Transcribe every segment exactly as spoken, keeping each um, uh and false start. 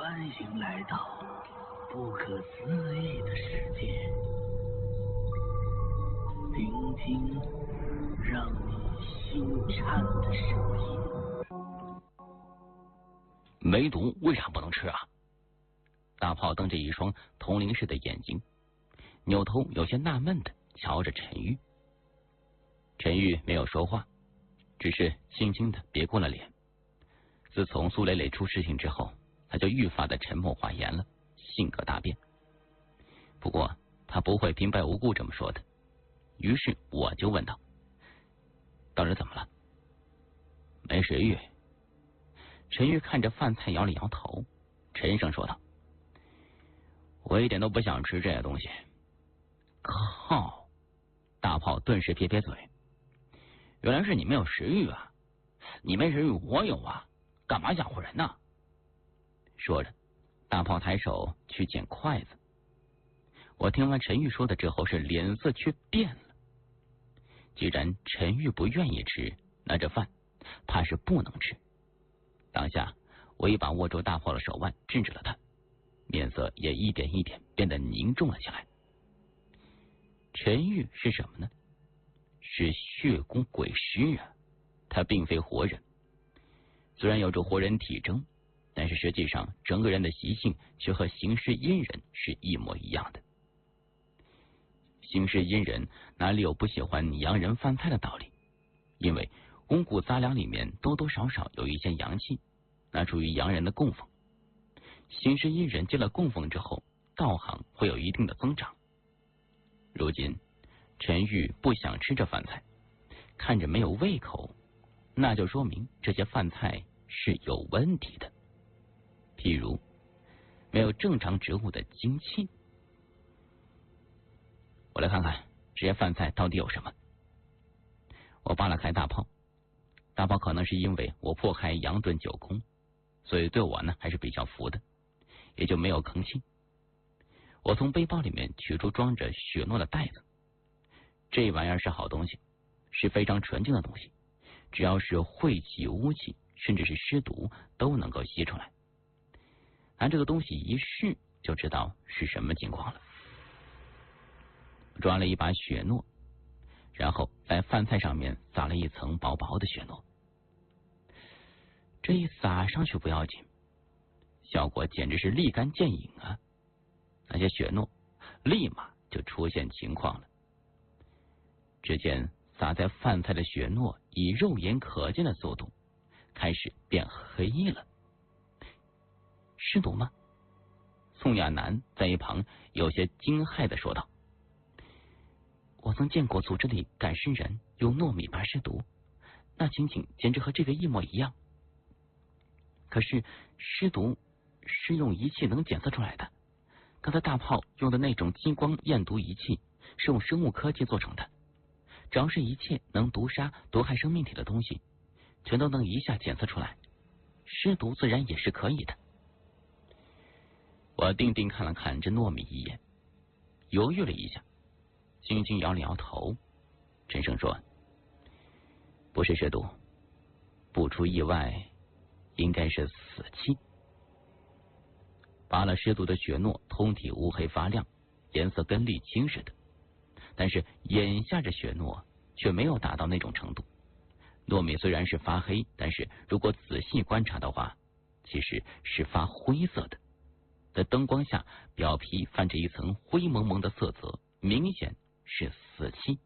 安心来到不可思议的世界，聆听让你心颤的声音。 梅毒为啥不能吃啊？大炮瞪着一双铜铃似的眼睛，扭头有些纳闷的瞧着陈玉。陈玉没有说话，只是轻轻的别过了脸。自从苏磊磊出事情之后，他就愈发的沉默寡言了，性格大变。不过他不会平白无故这么说的，于是我就问道：到底怎么了？没食欲。陈玉看着饭菜摇了摇头，沉声说道：我一点都不想吃这些东西。靠！大炮顿时撇撇嘴，原来是你没有食欲啊！你没食欲我有啊，干嘛吓唬人呢？说着，大炮抬手去捡筷子。我听完陈玉说的之后，是脸色却变了。既然陈玉不愿意吃，那这饭怕是不能吃。当下我一把握住大炮的手腕，制止了他，面色也一点一点变得凝重了起来。陈玉是什么呢？是血宫鬼尸啊！他并非活人，虽然有着活人体征，但是实际上整个人的习性却和行尸阴人是一模一样的。行尸阴人哪里有不喜欢洋人饭菜的道理？因为五谷杂粮里面多多少少有一些阳气，那属于洋人的供奉。行尸阴人接了供奉之后，道行会有一定的增长。如今陈玉不想吃这饭菜，看着没有胃口，那就说明这些饭菜是有问题的，譬如没有正常植物的精气。我来看看这些饭菜到底有什么。我扒拉开大炮，大炮可能是因为我破开羊顿九宫，所以对我呢还是比较服的，也就没有吭气。我从背包里面取出装着血糯的袋子，这玩意儿是好东西，是非常纯净的东西，只要是晦气、污气，甚至是尸毒都能够吸出来。拿这个东西一试，就知道是什么情况了。抓了一把血糯，然后在饭菜上面撒了一层薄薄的血糯。这一撒上去不要紧，效果简直是立竿见影啊！那些血糯立马就出现情况了。只见撒在饭菜的血糯以肉眼可见的速度开始变黑了。尸毒吗？宋亚楠在一旁有些惊骇的说道：我曾见过组织里赶尸人用糯米拔尸毒，那情景简直和这个一模一样。可是尸毒是用仪器能检测出来的，刚才大炮用的那种激光验毒仪器是用生物科技做成的，只要是一切能毒杀毒害生命体的东西，全都能一下检测出来，尸毒自然也是可以的。我定定看了看这糯米一眼，犹豫了一下，轻轻摇了摇头，沉声说：不是尸毒，不出意外应该是死气。拔了尸毒的血糯通体乌黑发亮，颜色跟沥青似的，但是眼下这血糯却没有达到那种程度。糯米虽然是发黑，但是如果仔细观察的话，其实是发灰色的，在灯光下表皮泛着一层灰蒙蒙的色泽，明显是死气。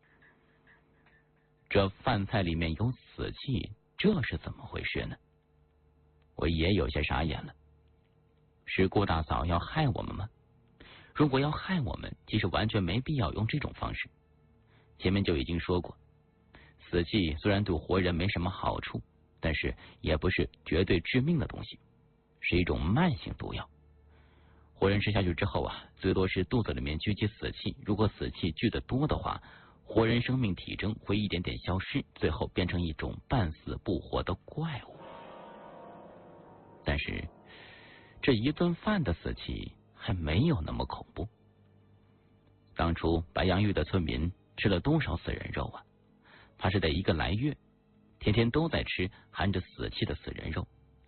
这饭菜里面有死气，这是怎么回事呢？我也有些傻眼了。是顾大嫂要害我们吗？如果要害我们，其实完全没必要用这种方式。前面就已经说过，死气虽然对活人没什么好处，但是也不是绝对致命的东西，是一种慢性毒药。活人吃下去之后啊，最多是肚子里面聚集死气，如果死气聚得多的话，活人生命体征会一点点消失，最后变成一种半死不活的怪物。但是这一顿饭的死气还没有那么恐怖。当初白杨峪的村民吃了多少死人肉啊？怕是得一个来月，天天都在吃含着死气的死人肉，